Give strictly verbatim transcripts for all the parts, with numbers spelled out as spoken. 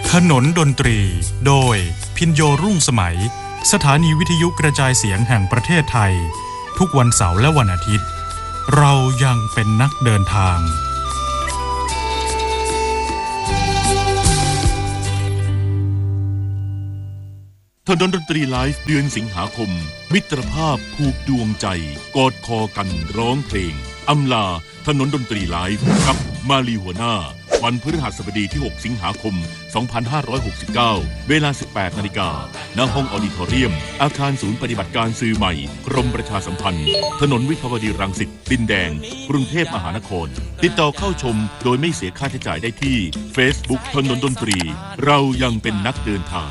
ถนนดนตรีโดยพินโยรุ่งสมัยสถานีวิทยุกระจายเสียงแห่งประเทศไทยทุกวันเสาร์และวันอาทิตย์เรายังเป็นนักเดินทางถนนดนตรีไลฟ์เดือนสิงหาคมมิตรภาพผูกดวงใจกอดคอกันร้องเพลงอำลาถนนดนตรีไลฟ์กับมาลีหัวหน้าวันพฤหัสบดีที่หกสิงหาคมสองพันห้าร้อยหกสิบเก้าเวลา สิบแปดนาฬิกา ณ ห้องออดิทอเรียมอาคารศูนย์ปฏิบัติการสื่อใหม่กรมประชาสัมพันธ์ถนนวิภาวดีรังสิตดินแดงกรุงเทพมหานครติดต่อเข้าชมโดยไม่เสียค่าใช้จ่ายได้ที่ Facebook ถนนดนตรีเรายังเป็นนักเดินทาง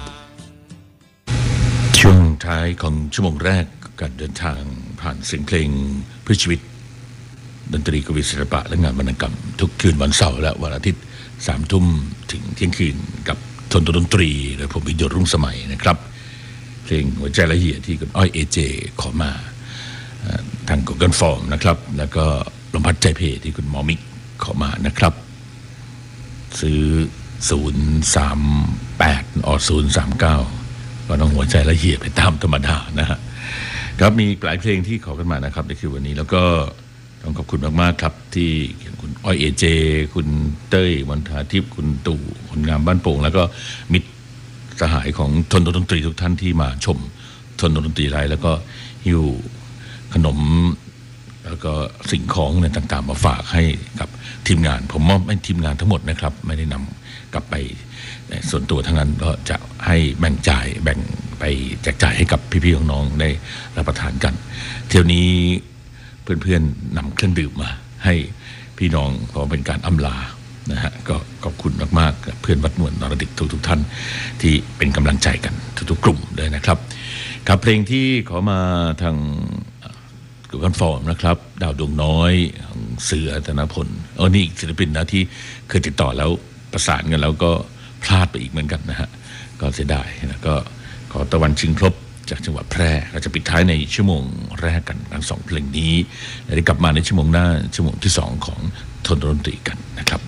ช่วงท้ายของชั่วโมงแรกการเดินทางผ่านเสียงเพลงเพื่อชีวิตดนตรีกวีศิลปะและงานวรรณกรรมทุกคืนวันเสาร์และวันอาทิตย์สามทุ่มถึงเที่ยงคืนกับทนดนตรีโดยผมพินโยรุ่งสมัยนะครับเพลงหัวใจละเอียดที่คุณอ้อยเอเจขอมาทางGoogle Formนะครับแล้วก็ลมพัดใจเพที่คุณหมอมิกขอมานะครับซื้อศูนย์สามแปดออกศูนย์สามเก้าก็ต้องหัวใจละเอียดไปตามธรรมดานะฮะครับมีหลายเพลงที่ขอกันมานะครับในคืนวันนี้แล้วก็ต้องขอบคุณมากๆครับที่คุณอ้อยเอเจคุณเต้ยวันทาทิพย์คุณตู่คนงามบ้านโป่งแล้วก็มิตรสหายของทนดนตรีทุกท่านที่มาชมทนดนตรีไลฟ์แล้วก็หิ้วขนมแล้วก็สิ่งของอะไรต่างๆมาฝากให้กับทีมงานผมมอบให้ทีมงานทั้งหมดนะครับไม่ได้นำกลับไปส่วนตัวทั้งนั้นก็จะให้แบ่งจ่ายแบ่งไปแจกจ่ายให้กับพี่ๆน้องๆได้รับประทานกันเที่ยวนี้เพื่อนๆนำเครื่องดื่มมาให้พี่น้องเพราะเป็นการอำลานะฮะก็ขอบคุณมากๆเพื่อนวัดมวลนรดิกทุกๆท่านที่เป็นกำลังใจกันทุกๆกลุ่มเลยนะครับครับเพลงที่ขอมาทางGoogle Formนะครับดาวดวงน้อยของเสือธนพลเออนี่ศิลปินนะที่เคยติดต่อแล้วประสานกันแล้วก็พลาดไปอีกเหมือนกันนะฮะก็เสียดายแล้วก็ขอตะวันชิงครบจากจังหวัดแพร่เราจะปิดท้ายในชั่วโมงแรกกันทั้งสองเพลงนี้แล้วได้กลับมาในชั่วโมงหน้าชั่วโมงที่สองของทนดนตรีกันนะครับ